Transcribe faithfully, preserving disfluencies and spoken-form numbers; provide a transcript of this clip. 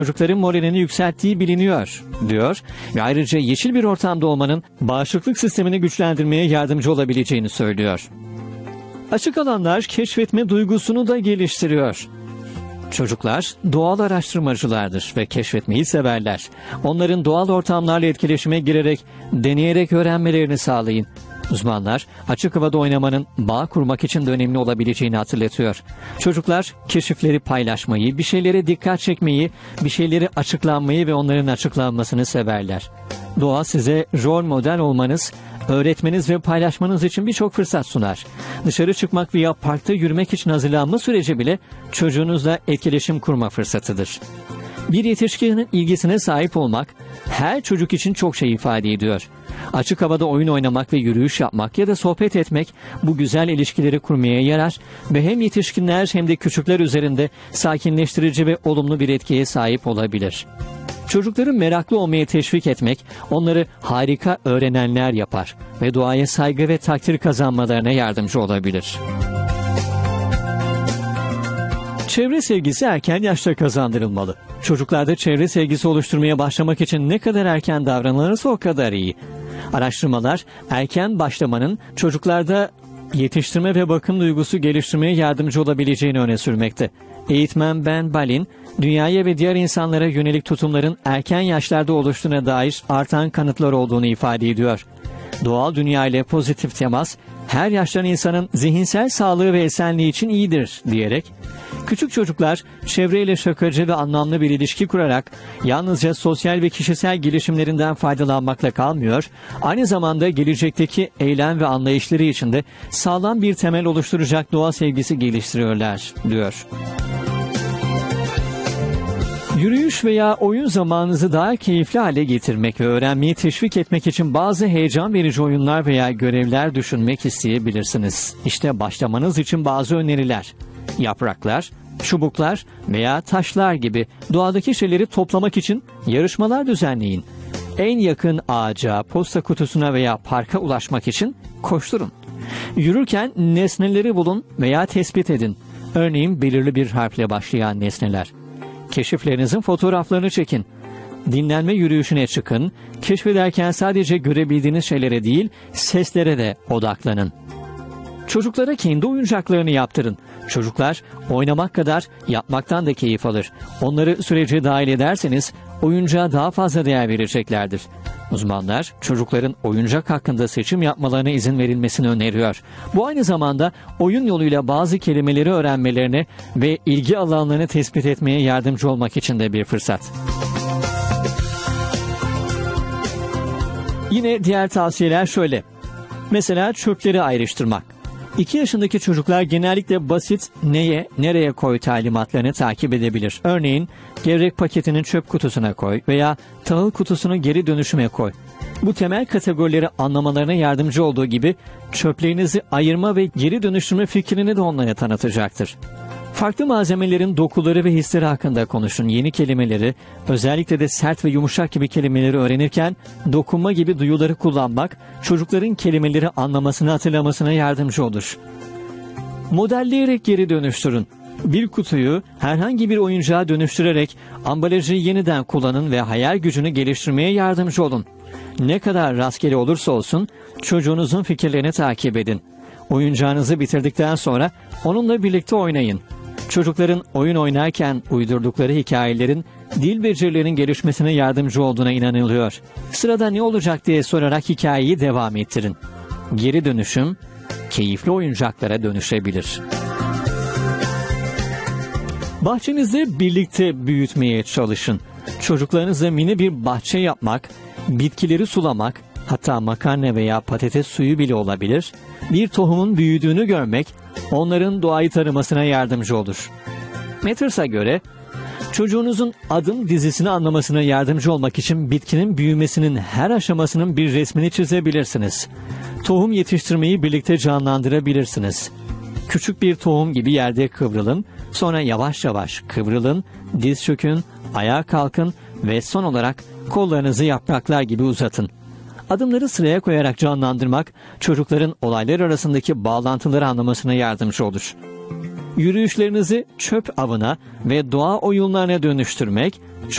çocukların moralini yükselttiği biliniyor, diyor ve ayrıca yeşil bir ortamda olmanın bağışıklık sistemini güçlendirmeye yardımcı olabileceğini söylüyor. Açık alanlar keşfetme duygusunu da geliştiriyor. Çocuklar doğal araştırmacılardır ve keşfetmeyi severler. Onların doğal ortamlarla etkileşime girerek, deneyerek öğrenmelerini sağlayın. Uzmanlar açık havada oynamanın bağ kurmak için de önemli olabileceğini hatırlatıyor. Çocuklar keşifleri paylaşmayı, bir şeylere dikkat çekmeyi, bir şeyleri açıklanmayı ve onların açıklanmasını severler. Doğa size rol model olmanız, öğretmeniz ve paylaşmanız için birçok fırsat sunar. Dışarı çıkmak veya parkta yürümek için hazırlanma süreci bile çocuğunuzla etkileşim kurma fırsatıdır. Bir yetişkinin ilgisine sahip olmak her çocuk için çok şey ifade ediyor. Açık havada oyun oynamak ve yürüyüş yapmak ya da sohbet etmek bu güzel ilişkileri kurmaya yarar ve hem yetişkinler hem de küçükler üzerinde sakinleştirici ve olumlu bir etkiye sahip olabilir. Çocukların meraklı olmaya teşvik etmek onları harika öğrenenler yapar ve doğaya saygı ve takdir kazanmalarına yardımcı olabilir. Çevre sevgisi erken yaşta kazandırılmalı. Çocuklarda çevre sevgisi oluşturmaya başlamak için ne kadar erken davranılırsa o kadar iyi. Araştırmalar erken başlamanın çocuklarda yetiştirme ve bakım duygusu geliştirmeye yardımcı olabileceğini öne sürmekte. Eğitmen Ben Balin, dünyaya ve diğer insanlara yönelik tutumların erken yaşlarda oluştuğuna dair artan kanıtlar olduğunu ifade ediyor. Doğal dünya ile pozitif temas, her yaştan insanın zihinsel sağlığı ve esenliği için iyidir diyerek, küçük çocuklar çevreyle şakacı ve anlamlı bir ilişki kurarak yalnızca sosyal ve kişisel gelişimlerinden faydalanmakla kalmıyor, aynı zamanda gelecekteki eylem ve anlayışları için de sağlam bir temel oluşturacak doğa sevgisi geliştiriyorlar, diyor. Yürüyüş veya oyun zamanınızı daha keyifli hale getirmek ve öğrenmeyi teşvik etmek için bazı heyecan verici oyunlar veya görevler düşünmek isteyebilirsiniz. İşte başlamanız için bazı öneriler. Yapraklar, çubuklar veya taşlar gibi doğadaki şeyleri toplamak için yarışmalar düzenleyin. En yakın ağaca, posta kutusuna veya parka ulaşmak için koşturun. Yürürken nesneleri bulun veya tespit edin. Örneğin belirli bir harfle başlayan nesneler. Keşiflerinizin fotoğraflarını çekin. Dinlenme yürüyüşüne çıkın. Keşfederken sadece görebildiğiniz şeylere değil, seslere de odaklanın. Çocuklara kendi oyuncaklarını yaptırın. Çocuklar oynamak kadar yapmaktan da keyif alır. Onları sürece dahil ederseniz oyuncağa daha fazla değer vereceklerdir. Uzmanlar çocukların oyuncak hakkında seçim yapmalarına izin verilmesini öneriyor. Bu aynı zamanda oyun yoluyla bazı kelimeleri öğrenmelerine ve ilgi alanlarını tespit etmeye yardımcı olmak için de bir fırsat. Yine diğer tavsiyeler şöyle. Mesela çöpleri ayrıştırmak. iki yaşındaki çocuklar genellikle basit neye, nereye koy talimatlarını takip edebilir. Örneğin gevrek paketini çöp kutusuna koy veya tahıl kutusunu geri dönüşüme koy. Bu temel kategorileri anlamalarına yardımcı olduğu gibi çöplerinizi ayırma ve geri dönüştürme fikrini de onlara tanıtacaktır. Farklı malzemelerin dokuları ve hisleri hakkında konuşun. Yeni kelimeleri, özellikle de sert ve yumuşak gibi kelimeleri öğrenirken dokunma gibi duyuları kullanmak çocukların kelimeleri anlamasını hatırlamasına yardımcı olur. Modelleyerek geri dönüştürün. Bir kutuyu herhangi bir oyuncağa dönüştürerek ambalajı yeniden kullanın ve hayal gücünü geliştirmeye yardımcı olun. Ne kadar rastgele olursa olsun çocuğunuzun fikirlerini takip edin. Oyuncağınızı bitirdikten sonra onunla birlikte oynayın. Çocukların oyun oynarken uydurdukları hikayelerin dil becerilerinin gelişmesine yardımcı olduğuna inanılıyor. Sırada ne olacak diye sorarak hikayeyi devam ettirin. Geri dönüşüm, keyifli oyuncaklara dönüşebilir. Bahçenizde birlikte büyütmeye çalışın. Çocuklarınızla mini bir bahçe yapmak, bitkileri sulamak, hatta makarna veya patates suyu bile olabilir, bir tohumun büyüdüğünü görmek, onların doğayı tanımasına yardımcı olur. Matters'a göre, çocuğunuzun adım dizisini anlamasına yardımcı olmak için bitkinin büyümesinin her aşamasının bir resmini çizebilirsiniz. Tohum yetiştirmeyi birlikte canlandırabilirsiniz. Küçük bir tohum gibi yerde kıvrılın, sonra yavaş yavaş kıvrılın, diz çökün, ayağa kalkın ve son olarak kollarınızı yapraklar gibi uzatın. Adımları sıraya koyarak canlandırmak, çocukların olaylar arasındaki bağlantıları anlamasına yardımcı olur. Yürüyüşlerinizi çöp avına ve doğa oyunlarına dönüştürmek,